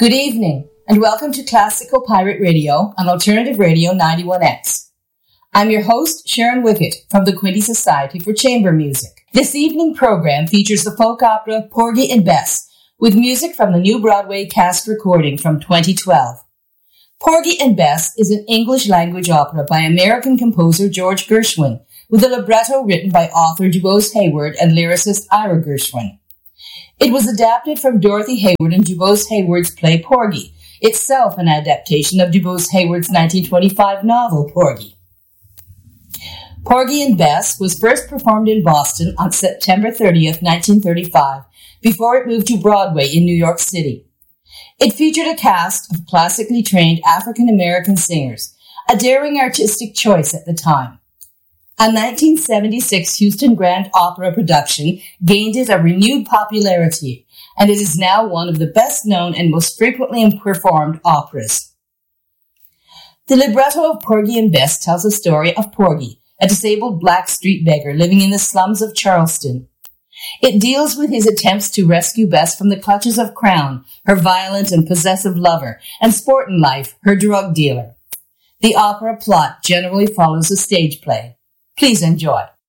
Good evening, and welcome to Classical Pirate Radio on Alternative Radio 91X. I'm your host, Sharon Wickett, from the Quinte Society for Chamber Music. This evening program features the folk opera Porgy and Bess, with music from the new Broadway cast recording from 2012. Porgy and Bess is an English-language opera by American composer George Gershwin, with a libretto written by author DuBose Hayward and lyricist Ira Gershwin. It was adapted from Dorothy Hayward and DuBose Hayward's play Porgy, itself an adaptation of DuBose Hayward's 1925 novel Porgy. Porgy and Bess was first performed in Boston on September 30th, 1935, before it moved to Broadway in New York City. It featured a cast of classically trained African-American singers, a daring artistic choice at the time. A 1976 Houston Grand Opera production gained it a renewed popularity, and it is now one of the best-known and most frequently performed operas. The libretto of Porgy and Bess tells the story of Porgy, a disabled black street beggar living in the slums of Charleston. It deals with his attempts to rescue Bess from the clutches of Crown, her violent and possessive lover, and Sportin' Life, her drug dealer. The opera plot generally follows a stage play. Please enjoy.